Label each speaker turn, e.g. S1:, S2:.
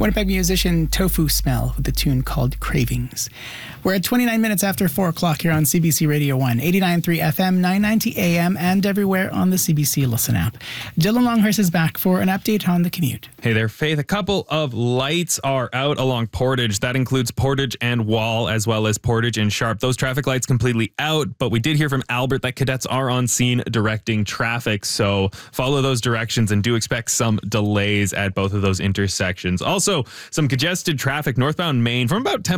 S1: Winnipeg musician Tofu Smell with the tune called Cravings. We're at 29 minutes after 4 o'clock here on CBC Radio 1, 89.3 FM, 990 AM, and everywhere on the CBC Listen app. Dylan Longhurst is back for an update on the commute.
S2: Hey there, Faith. A couple of lights are out along Portage. That includes Portage and Wall, as well as Portage and Sharp. Those traffic lights completely out, but we did hear from Albert that cadets are on scene directing traffic, so follow those directions and do expect some delays at both of those intersections. Also, some congested traffic northbound Main from about 10